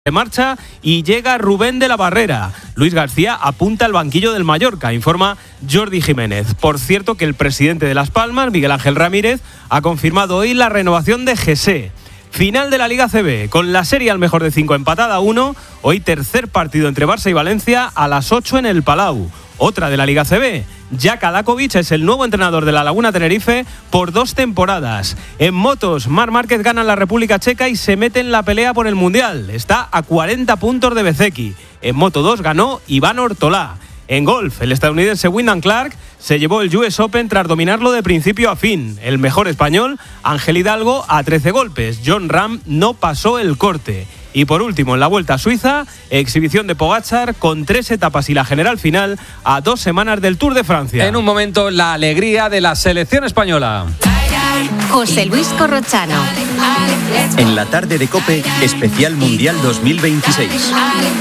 de marcha y llega Rubén de la Barrera. Luis García apunta al banquillo del Mallorca, informa Jordi Jiménez. Por cierto que el presidente de Las Palmas, Miguel Ángel Ramírez, ha confirmado hoy la renovación de José. Final de la Liga CB, con la serie al mejor de 5 empatada a 1. Hoy tercer partido entre Barça y Valencia a las 8 en el Palau. Otra de la Liga CB. Jaka Lakovic es el nuevo entrenador de la Laguna Tenerife por 2 temporadas. En motos, Marc Márquez gana en la República Checa y se mete en la pelea por el Mundial. Está a 40 puntos de Bezzecchi. En Moto 2 ganó Iván Ortolá. En golf, el estadounidense Wyndham Clark se llevó el US Open tras dominarlo de principio a fin. El mejor español, Ángel Hidalgo, a 13 golpes. Jon Rahm no pasó el corte. Y por último, en la Vuelta a Suiza, exhibición de Pogačar con 3 etapas y la general final a 2 semanas del Tour de Francia. En un momento, la alegría de la selección española. José Luis Corrochano. En la tarde de COPE, especial Mundial 2026.